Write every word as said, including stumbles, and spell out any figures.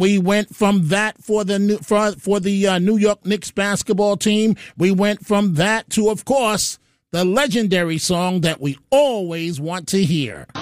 We went from that for the new, for, for the uh, New York Knicks basketball team. We went from that to, of course, the legendary song that we always want to hear.